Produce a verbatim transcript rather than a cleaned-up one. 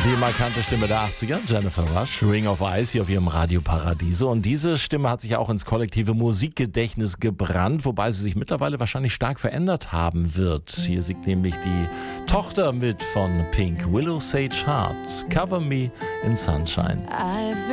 Die markante Stimme der achtziger, Jennifer Rush, Ring of Ice hier auf ihrem Radio Paradiso. Und diese Stimme hat sich auch ins kollektive Musikgedächtnis gebrannt, wobei sie sich mittlerweile wahrscheinlich stark verändert haben wird. Hier singt nämlich die Tochter mit von Pink, Willow Sage Heart, Cover Me in Sunshine.